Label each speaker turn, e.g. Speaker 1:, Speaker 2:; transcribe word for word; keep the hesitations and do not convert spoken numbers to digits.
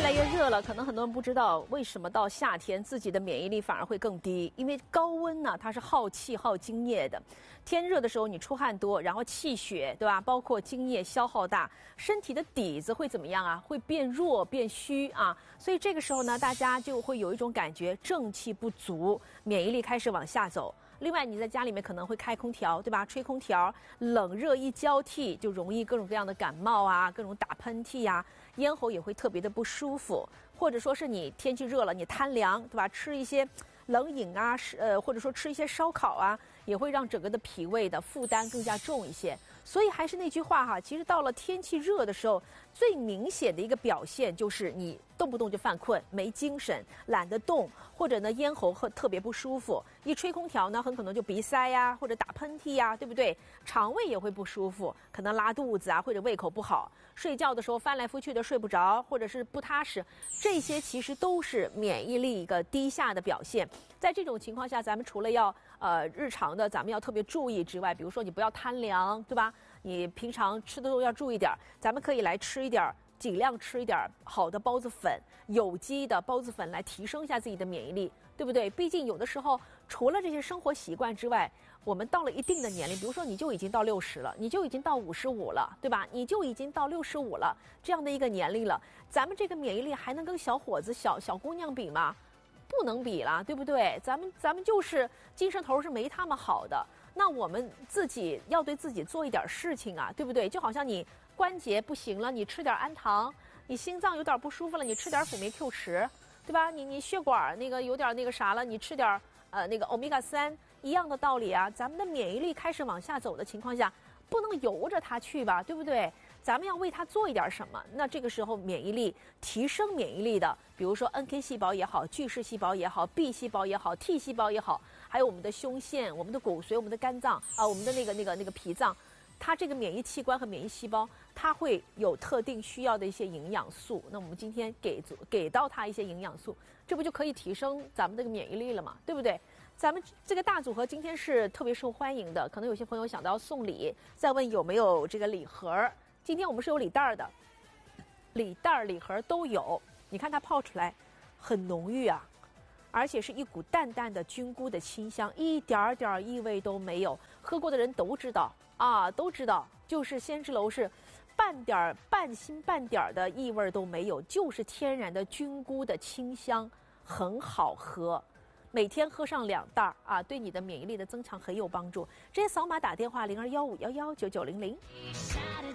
Speaker 1: 越来越热了，可能很多人不知道为什么到夏天自己的免疫力反而会更低，因为高温呢，它是耗气耗精液的。天热的时候你出汗多，然后气血对吧，包括精液消耗大，身体的底子会怎么样啊？会变弱变虚啊。所以这个时候呢，大家就会有一种感觉，正气不足，免疫力开始往下走。另外，你在家里面可能会开空调，对吧？吹空调，冷热一交替，就容易各种各样的感冒啊，各种打喷嚏呀、啊，咽喉也会特别的不舒服。或者说是你天气热了，你贪凉，对吧？吃一些冷饮啊，呃，或者说吃一些烧烤啊，也会让整个的脾胃的负担更加重一些。所以还是那句话哈，其实到了天气热的时候，最明显的一个表现就是你动不动就犯困、没精神、懒得动，或者呢咽喉特别不舒服。一吹空调呢，很可能就鼻塞呀，或者打喷嚏呀，对不对？肠胃也会不舒服，可能拉肚子啊，或者胃口不好。睡觉的时候翻来覆去的睡不着，或者是不踏实，这些其实都是免疫力一个低下的表现。在这种情况下，咱们除了要呃日常的咱们要特别注意之外，比如说你不要贪凉，对吧？你平常吃的都要注意点，咱们可以来吃一点，尽量吃一点好的孢子粉，有机的孢子粉来提升一下自己的免疫力，对不对？毕竟有的时候除了这些生活习惯之外，我们到了一定的年龄，比如说你就已经到六十了，你就已经到五十五了，对吧？你就已经到六十五了这样的一个年龄了，咱们这个免疫力还能跟小伙子、小小姑娘比吗？不能比了，对不对？咱们咱们就是精神头是没他们好的。那我们自己要对自己做一点事情啊，对不对？就好像你关节不行了，你吃点氨糖；你心脏有点不舒服了，你吃点辅酶 Q 十，对吧？你你血管那个有点那个啥了，你吃点呃那个欧米伽三，一样的道理啊。咱们的免疫力开始往下走的情况下，不能由着它去吧，对不对？咱们要为它做一点什么。那这个时候免疫力提升免疫力的，比如说 N K 细胞也好，巨噬细胞也好， B 细胞也好， T 细胞也好，还有我们的胸腺、我们的骨髓、我们的肝脏啊、呃，我们的那个那个那个脾脏，它这个免疫器官和免疫细胞，它会有特定需要的一些营养素。那我们今天给给到它一些营养素，这不就可以提升咱们这个免疫力了吗？对不对？咱们这个大组合今天是特别受欢迎的，可能有些朋友想到要送礼，再问有没有这个礼盒。今天我们是有礼袋的，礼袋礼盒都有。你看它泡出来很浓郁啊，而且是一股淡淡的菌菇的清香，一点点异味都没有。喝过的人都知道啊，都知道，就是仙芝楼是半点半星半点的异味都没有，就是天然的菌菇的清香，很好喝。每天喝上两袋啊，对你的免疫力的增强很有帮助。直接扫码打电话零二幺五幺幺九九零零。